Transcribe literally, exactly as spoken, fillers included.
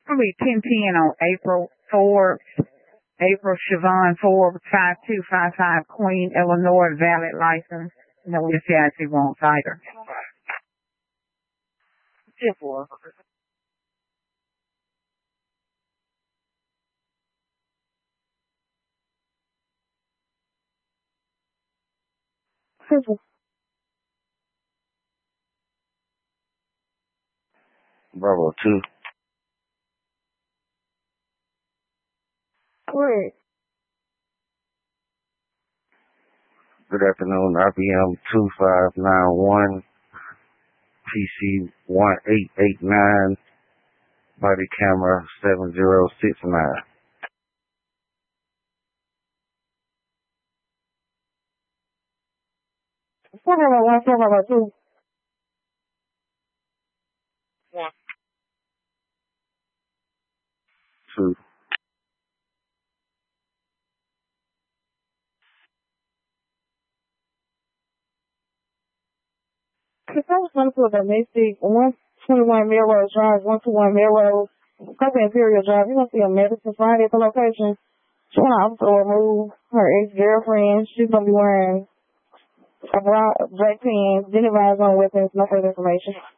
It'll be ten ten on April fourth. April Siobhan Forbes, five two five five Queen, Illinois, valid license. No, we see actually won't cite her. ten four. Bravo two. Wait. Good afternoon, R P M two five nine one, P C one eight eight nine, body camera seven zero six nine. Four number one, four number two. Yeah. Two. The first one to the Mystic, one twenty-one Melrose Drive, one twenty-one Melrose, Coca Imperial Drive. You're going to see a medicine sign at the location. She want to also remove her ex-girlfriend. She's going to be wearing a black pants, identifies on weapons, no further information.